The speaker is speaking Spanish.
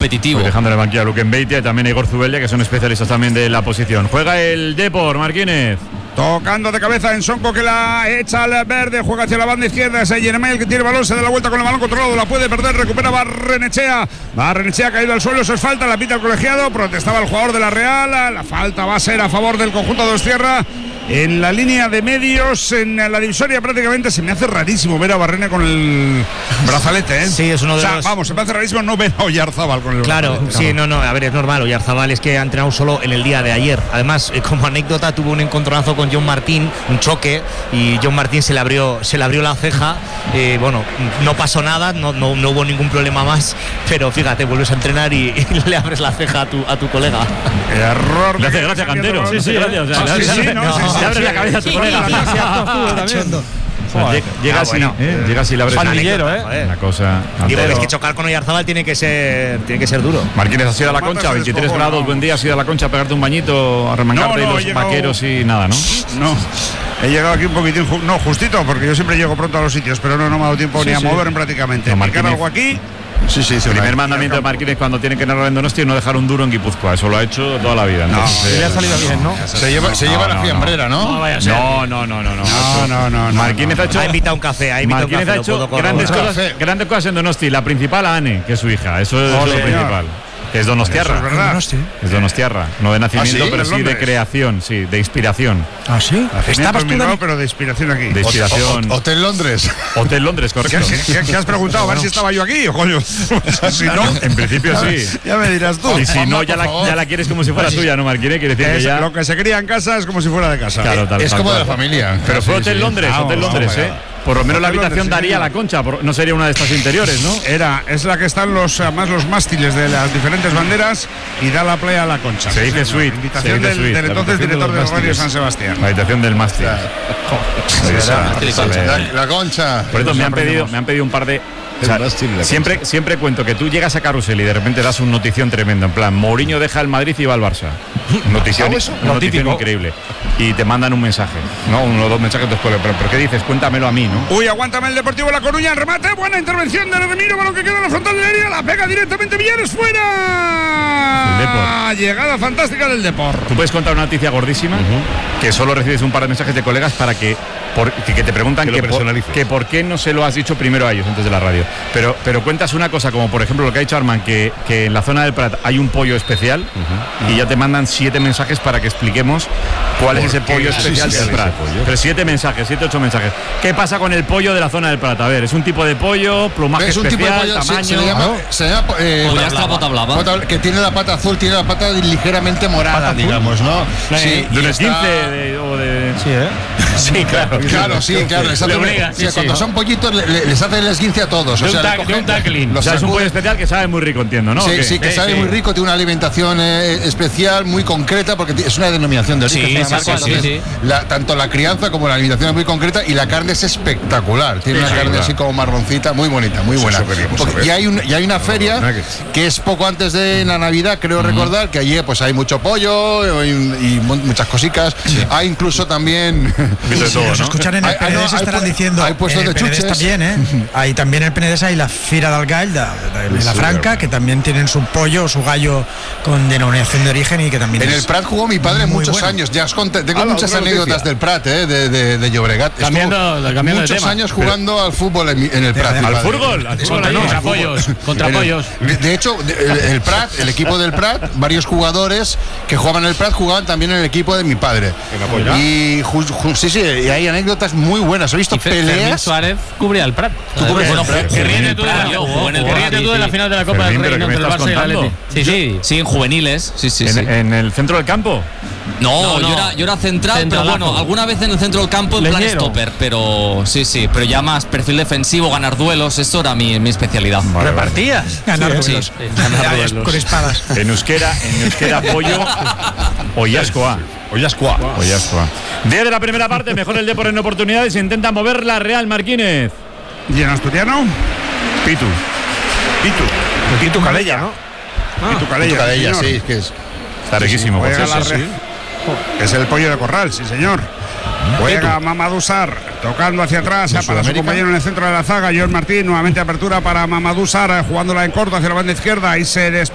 competitivo. Dejando en el banquillo a Luquen Beitia y también a Igor Zubeldia, que son especialistas también de la posición. Juega el Depor, Marquínez. Tocando de cabeza en Sonco, que la echa al verde, juega hacia la banda izquierda. Es Yeremel, que tiene el balón, se da la vuelta con el balón controlado, la puede perder, recupera Barrenechea. Barrenechea ha caído al suelo, eso es falta, la pita el colegiado, protestaba el jugador de la Real. La falta va a ser a favor del conjunto de Dostierra. En la línea de medios, en la divisoria prácticamente, se me hace rarísimo ver a Barrene con el brazalete, ¿eh? Sí, es uno de los... Vamos, se me hace rarísimo no ver a Oyarzábal con el brazalete. Claro, sí, no, a ver, es normal. Oyarzábal es que ha entrenado solo en el día de ayer. Además, como anécdota, tuvo un encontronazo con John Martín, un choque, y John Martín se le abrió la ceja. Bueno, no pasó nada, no hubo ningún problema más, pero fíjate, vuelves a entrenar y le abres la ceja a tu colega. Error. Le hace gracia Cantero. Sí, gracias. Le abres la cabeza a tu colega. Llega así, llega así, le abres una cosa. Digo, es que chocar con Oyarzábal tiene que ser duro. Marquínez, has ido a la Concha, 23 grados, buen día, has ido a la Concha a pegarte un bañito, a remangarte los vaqueros y nada, ¿no? No. He llegado aquí un poquitín, justito, porque yo siempre llego pronto a los sitios, pero no me ha dado tiempo ni a moverme prácticamente. ¿Marcar algo aquí? Sí, el primer mandamiento de Marquínez cuando tiene que narrar en Donosti es no dejar un duro en Guipúzcoa. Eso lo ha hecho toda la vida. Le ha salido bien, ¿no? Se lleva la fiambrera, ¿no? No vaya a ser. No. Marquínez ha invitado un café. Marquínez ha hecho grandes cosas en Donosti. La principal a Ane, que es su hija. Eso es lo principal. Que es Donostiarra. Es Donostiarra. No de nacimiento, pero sí de creación, sí, de inspiración. ¿Ah, sí? Estabas tú, pero de inspiración aquí. De inspiración. Hotel Londres. Hotel Londres, correcto. ¿Qué has preguntado? A ver si estaba yo aquí, coño. Si no, en principio sí. Ya me dirás tú. Y si no, ya la quieres como si fuera tuya, ¿no, Marquínez? Quiere decir que ya... Lo que se cría en casa es como si fuera de casa. Claro, es como de la familia. Pero fue Hotel Londres, ¿eh? Por lo menos la habitación daría a la Concha, no sería una de estas interiores, ¿no? Es la que están los mástiles de las diferentes banderas y da la playa a la Concha. Se dice suite. Invitación del entonces director del Radio San Sebastián. La habitación del mástil. La Concha. Por eso me han pedido un par de... O sea, siempre cuento que tú llegas a Carrusel y de repente das una notición tremenda, en plan, Mourinho deja el Madrid y va al Barça. Notición increíble. Y te mandan un mensaje, ¿no? Uno o dos mensajes después, pero ¿qué dices? Cuéntamelo a mí, ¿no? Uy, aguántame el Deportivo La Coruña, el remate, buena intervención de Remiro con lo que queda en la frontal del área, la pega directamente Villares fuera. Llegada fantástica del Depor. Tú puedes contar una noticia gordísima, que solo recibes un par de mensajes de colegas para que te preguntan que por qué no se lo has dicho primero a ellos antes de la radio. Pero cuentas una cosa, como por ejemplo lo que ha dicho Arman, que en la zona del Prat hay un pollo especial y ya te mandan 7 mensajes para que expliquemos cuál es ese pollo especial del Prat. Pero 7 mensajes, 7, 8 mensajes. ¿Qué pasa con el pollo de la zona del Prat? A ver, es un tipo de pollo, plumaje especial, tipo de pollo, tamaño. Se llama pota blava. Que tiene la pata azul, tiene la pata ligeramente morada, digamos, ¿no? Sí, de un 15 o de... Sí, ¿eh? Sí, claro. Cuando son pollitos les hace el esguince a todos. De un tackling. O sea, es un pollo especial que sabe muy rico, entiendo, ¿no? Sí, que sabe muy rico, tiene una alimentación especial, muy concreta, porque es una denominación de origen. Sí. Tanto la crianza como la alimentación es muy concreta y la carne es espectacular. Tiene una carne así como marroncita, muy bonita, muy buena. Y hay una feria que es poco antes de la Navidad, creo recordar, que allí pues hay mucho pollo y muchas cositas. Hay incluso también... Nos escuchan en el Penedès, estarán diciendo. Hay puestos de chuches también, ¿eh? Hay también en el Penedès hay la Fira del Gall de la Franca, que también tienen su pollo, su gallo con denominación de origen y que también en el Prat jugó mi padre muchos años. Ya os conté, tengo muchas anécdotas del Prat, de Llobregat. Cambiando muchos años jugando al fútbol en el Prat. ¿Al fútbol? Contra pollos. De hecho, el Prat, el equipo del Prat, varios jugadores que jugaban en el Prat jugaban también en el equipo de mi padre. Y sí, y hay anécdotas muy buenas. He visto peleas. Fermín Suárez cubría el Prat. Que ríete tú de la final de la Copa del Rey entre el Barça y el Atleti. Sí, en juveniles. Sí. ¿En el centro del campo? No, yo era central, pero bueno, alguna vez en el centro del campo en plan stopper, pero sí, pero ya más perfil defensivo, ganar duelos, eso era mi especialidad. ¿Repartías? Ganar duelos. Con espadas. En euskera pollo Oyascoa. 10 de la primera parte, mejor el Depor en oportunidades, intenta mover la Real Marquínez. ¿Y en asturiano? Pitu Calella, ¿no? Pitu Calella, sí, que es. Está riquísimo. Es el pollo de corral, sí señor. Juega Mamadou Sarr, tocando hacia atrás para su compañero en el centro de la zaga, Joel Martín, nuevamente apertura para Mamadou Sarr, jugándola en corto hacia la banda izquierda y se